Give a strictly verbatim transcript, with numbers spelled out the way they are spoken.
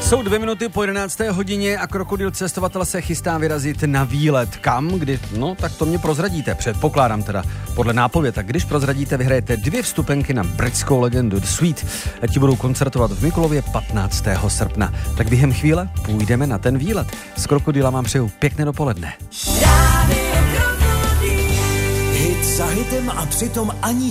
Jsou dvě minuty po jedenácté hodině a Krokodil cestovatel se chystá vyrazit na výlet. Kam? Kdy? No, tak to mě prozradíte. Předpokládám teda podle nápověd. Tak když prozradíte, vyhrajete dvě vstupenky na britskou legendu The Sweet. Ti budou koncertovat v Mikulově patnáctého srpna. Tak během chvíle půjdeme na ten výlet. Z Krokodila vám přeju pěkné dopoledne. Hit za hitem a přitom ani